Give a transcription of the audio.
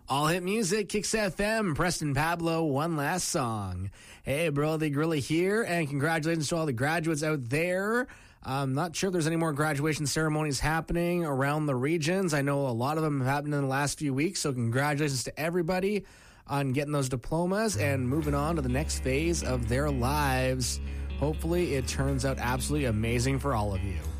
All Hit Music, Kicks FM, Preston Pablo, one last song. Hey, bro, the Gorilla here, and congratulations to all the graduates out there. I'm not sure if there's any more graduation ceremonies happening around the regions. I know a lot of them have happened in the last few weeks, so congratulations to everybody on getting those diplomas and moving on to the next phase of their lives. Hopefully it turns out absolutely amazing for all of you.